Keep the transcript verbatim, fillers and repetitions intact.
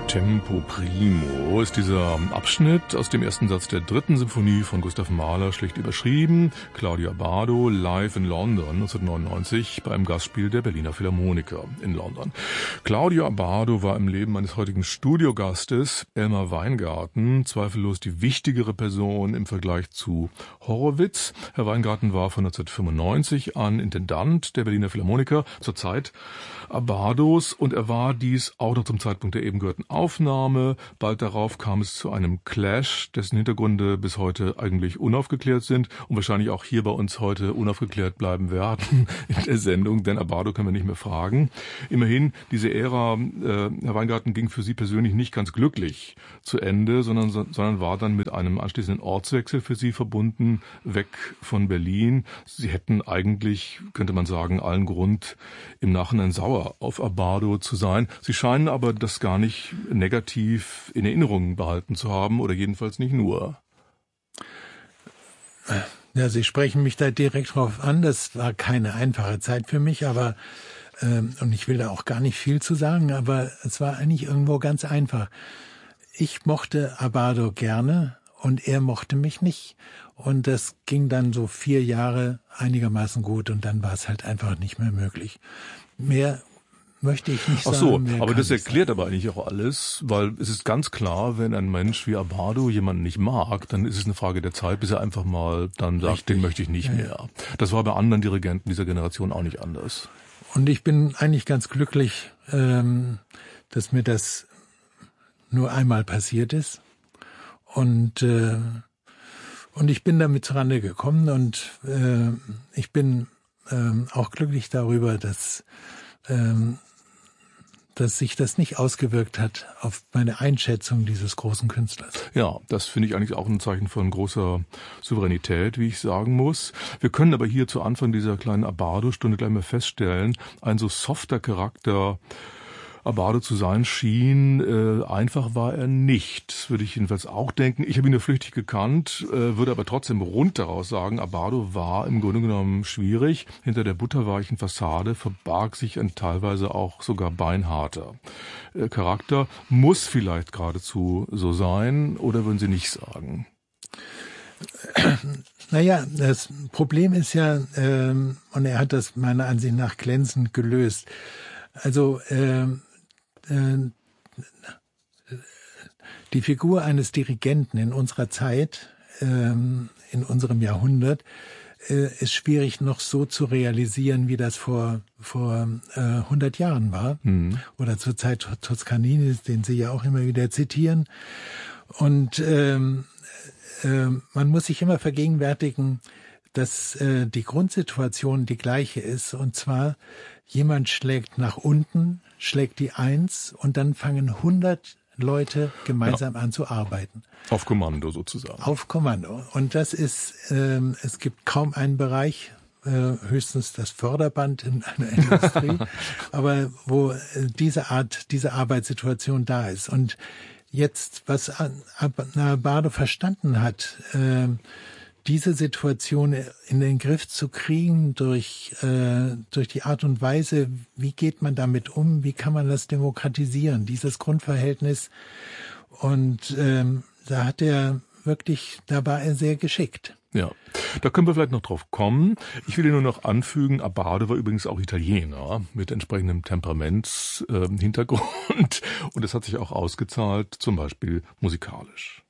Tempo Primo ist dieser Abschnitt aus dem ersten Satz der dritten Symphonie von Gustav Mahler, schlicht überschrieben. Claudio Abbado live in London neunzehnhundertneunundneunzig beim Gastspiel der Berliner Philharmoniker in London. Claudio Abbado war im Leben meines heutigen Studiogastes Elmar Weingarten zweifellos die wichtigere Person im Vergleich zu Horowitz. Herr Weingarten war von neunzehnhundertfünfundneunzig an Intendant der Berliner Philharmoniker zur Zeit Abbados und er war dies auch noch zum Zeitpunkt der eben gehörten Aufnahme. Bald darauf kam es zu einem Clash, dessen Hintergründe bis heute eigentlich unaufgeklärt sind und wahrscheinlich auch hier bei uns heute unaufgeklärt bleiben werden in der Sendung, denn Abbado können wir nicht mehr fragen. Immerhin, diese Ära, äh, Herr Weingarten, ging für Sie persönlich nicht ganz glücklich zu Ende, sondern, sondern war dann mit einem anschließenden Ortswechsel für Sie verbunden, weg von Berlin. Sie hätten eigentlich, könnte man sagen, allen Grund, im Nachhinein sauer auf Abbado zu sein. Sie scheinen aber das gar nicht negativ in Erinnerung behalten zu haben oder jedenfalls nicht nur. Ja, Sie sprechen mich da direkt drauf an. Das war keine einfache Zeit für mich, aber ähm, und ich will da auch gar nicht viel zu sagen, aber es war eigentlich irgendwo ganz einfach. Ich mochte Abbado gerne und er mochte mich nicht. Und das ging dann so vier Jahre einigermaßen gut und dann war es halt einfach nicht mehr möglich. Mehr möchte ich nicht sagen. Ach so, aber das erklärt aber eigentlich auch alles, weil es ist ganz klar, wenn ein Mensch wie Abbado jemanden nicht mag, dann ist es eine Frage der Zeit, bis er einfach mal dann sagt, Richtig. den möchte ich nicht ja, mehr. Das war bei anderen Dirigenten dieser Generation auch nicht anders. Und ich bin eigentlich ganz glücklich, ähm, dass mir das nur einmal passiert ist. Und äh, und ich bin damit zurande gekommen und äh, ich bin äh, auch glücklich darüber, dass ähm, dass sich das nicht ausgewirkt hat auf meine Einschätzung dieses großen Künstlers. Ja, das finde ich eigentlich auch ein Zeichen von großer Souveränität, wie ich sagen muss. Wir können aber hier zu Anfang dieser kleinen Abbado-Stunde gleich mal feststellen, ein so softer Charakter Abbado zu sein schien, äh, einfach war er nicht, würde ich jedenfalls auch denken. Ich habe ihn nur flüchtig gekannt, äh, würde aber trotzdem rund daraus sagen, Abbado war im Grunde genommen schwierig. Hinter der butterweichen Fassade verbarg sich ein teilweise auch sogar beinharter äh, Charakter. Muss vielleicht geradezu so sein, oder würden Sie nicht sagen? Naja, das Problem ist ja, ähm, und er hat das meiner Ansicht nach glänzend gelöst, also ähm, die Figur eines Dirigenten in unserer Zeit, in unserem Jahrhundert, ist schwierig noch so zu realisieren, wie das vor vor hundert Jahren war. Mhm. Oder zur Zeit Toscaninis, den Sie ja auch immer wieder zitieren. Und ähm, äh, man muss sich immer vergegenwärtigen, dass äh, die Grundsituation die gleiche ist. Und zwar, jemand schlägt nach unten, schlägt die Eins und dann fangen hundert Leute gemeinsam ja. an zu arbeiten. Auf Kommando sozusagen. Auf Kommando. Und das ist, ähm, es gibt kaum einen Bereich, äh, höchstens das Förderband in einer Industrie, aber wo äh, diese Art, diese Arbeitssituation da ist. Und jetzt, was Abbado verstanden hat, äh, diese Situation in den Griff zu kriegen durch äh, durch die Art und Weise, wie geht man damit um, wie kann man das demokratisieren, dieses Grundverhältnis. Und ähm, da hat er wirklich, da war er sehr geschickt. Ja, da können wir vielleicht noch drauf kommen. Ich will dir nur noch anfügen, Abbado war übrigens auch Italiener mit entsprechendem Temperamentshintergrund äh, und das hat sich auch ausgezahlt, zum Beispiel musikalisch.